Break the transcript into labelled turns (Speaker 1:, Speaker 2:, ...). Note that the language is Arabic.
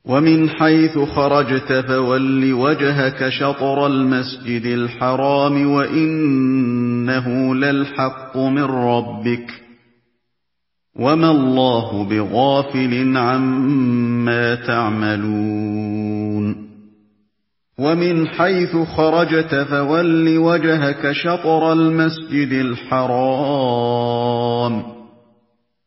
Speaker 1: وَمِنْ حَيْثُ خَرَجْتَ فَوَلِّ وَجْهَكَ شَطْرَ الْمَسْجِدِ الْحَرَامِ وَإِنَّهُ لَلْحَقُّ مِنْ رَبِّكَ ۗ وَمَا اللَّهُ بِغَافِلٍ عَمَّا تَعْمَلُونَ وَمِنْ حَيْثُ خَرَجْتَ فَوَلِّ وَجْهَكَ شَطْرَ الْمَسْجِدِ الْحَرَامِ